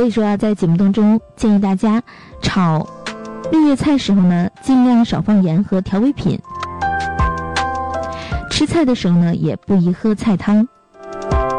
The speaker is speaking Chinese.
所以说啊，在节目当中建议大家炒绿叶菜时候呢，尽量少放盐和调味品。吃菜的时候呢，也不宜喝菜汤。